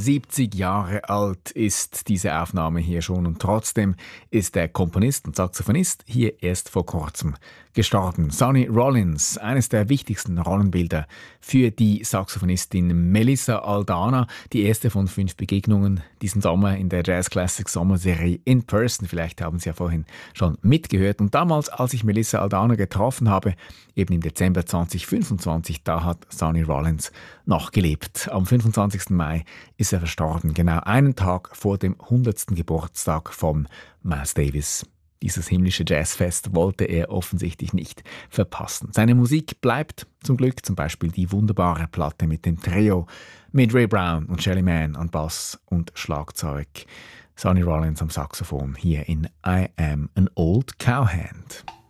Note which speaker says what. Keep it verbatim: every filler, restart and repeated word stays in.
Speaker 1: siebzig Jahre alt ist diese Aufnahme hier schon und trotzdem ist der Komponist und Saxophonist hier erst vor kurzem gestorben. Sonny Rollins, eines der wichtigsten Rollenbilder für die Saxophonistin Melissa Aldana, die erste von fünf Begegnungen diesen Sommer in der Jazz Classic Sommerserie In Person. Vielleicht haben Sie ja vorhin schon mitgehört. Und damals, als ich Melissa Aldana getroffen habe, eben im Dezember zwanzig fünfundzwanzig, da hat Sonny Rollins noch gelebt. Am fünfundzwanzigsten Mai ist er verstorben, genau einen Tag vor dem hundertsten Geburtstag von Miles Davis. Dieses himmlische Jazzfest wollte er offensichtlich nicht verpassen. Seine Musik bleibt zum Glück, zum Beispiel die wunderbare Platte mit dem Trio mit Ray Brown und Shelly Manne an Bass und Schlagzeug. Sonny Rollins am Saxophon hier in I Am an Old Cowhand.